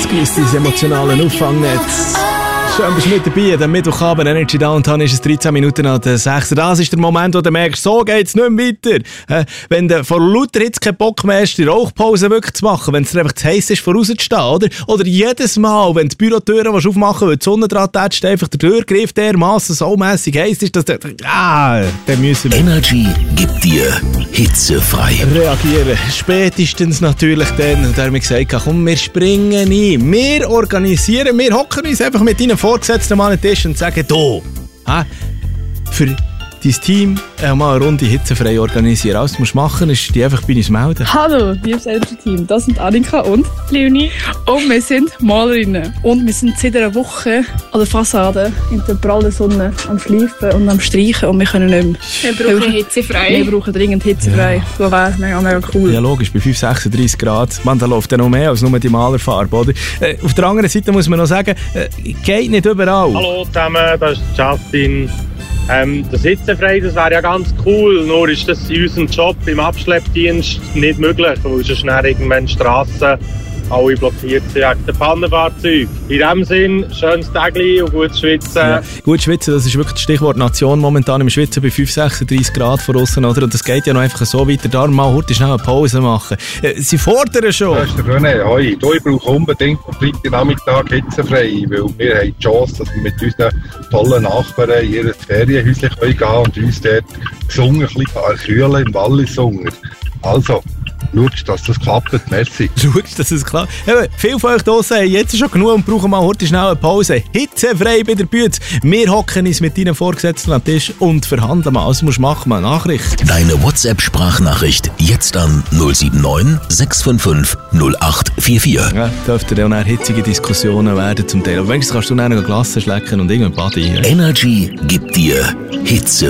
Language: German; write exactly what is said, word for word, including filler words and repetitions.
grüß dein emotionalen Auffangnetz. Schön, bist du mit dabei. Am Mittwochabend Energy Downtown ist es dreizehn Minuten an der sechs. Das ist der Moment, wo du merkst, so geht es nicht mehr weiter. Äh, wenn du vor lauter Hitze keinen Bock mehr hast, die Rauchpause wirklich zu machen, wenn es dir einfach zu heiß ist, vorauszustehen, oder? Oder jedes Mal, wenn du die Bürotüren aufmachen willst, weil die Sonne dran tätscht, einfach der Türgriff dermassen so mässig heiß ist, dass du... Ah, dann müssen wir... Energy gibt dir hitzefrei. Reagieren. Spätestens natürlich dann. Und da haben wir gesagt, komm, wir springen ein. Wir organisieren, wir hocken uns einfach mit deinen Vorgesetzten mal an den Tisch und sagen, du, hä, für dein Team äh, mal eine Runde hitzefrei organisieren. Alles, was du machen musst, ist die einfach bei uns melden. Hallo, liebes Energy-Team, das sind Annika und Leonie. Und wir sind Malerinnen. Und wir sind seit einer Woche an der Fassade in der prallen Sonne am Schleifen und am Streichen und wir können nicht mehr. Wir brauchen hitzefrei. Wir brauchen dringend hitzefrei. Ja. Das wäre mega, mega cool. Ja, logisch, bei fünf, sechsunddreißig Grad. Man, da läuft ja noch mehr als nur die Malerfarbe, oder? Äh, auf der anderen Seite muss man noch sagen, äh, geht nicht überall. Hallo zusammen, das ist Justin. Ähm, das Hitzefrei, das wäre ja ganz cool, nur ist das in unserem Job im Abschleppdienst nicht möglich, weil sonst schnell irgendwann Strassen alle blockiert sind wegen der Pannenfahrzeuge. In diesem Sinn, schönes Tagli und gutes Schwitzen. Ja, gut schwitzen, das ist wirklich das Stichwort Nation momentan im Schwitzen bei fünf, sechsunddreißig Grad von außen, oder? Und das geht ja noch einfach so weiter. Darum mal heute schnell eine Pause machen. Äh, sie fordern schon. Das ist der René. Hoi. Ich brauche unbedingt am Freitagnachmittag hitzefrei, weil wir haben die Chance, dass wir mit unseren tollen Nachbarn in ihr Ferienhäuschen gehen können und uns dort gesungen, ein bisschen kühlen im Wallis singen. Also, schaut, dass das klappt. Merci. Schaut, dass es klappt. Eben, viele von euch draussen haben jetzt schon genug und brauchen mal heute schnell eine Pause. Hitzefrei bei der Bütze. Wir hocken uns mit deinen Vorgesetzten an den Tisch und verhandeln mal. Also musst du machen, mal eine Nachricht. Deine WhatsApp-Sprachnachricht jetzt an null sieben neun sechs fünf fünf null acht vier vier. Ja, dürfte dann auch hitzige Diskussionen werden zum Teil. Aber wenigstens kannst du dann noch Glasse schlecken und irgendein Body. Energy gibt dir Hitze.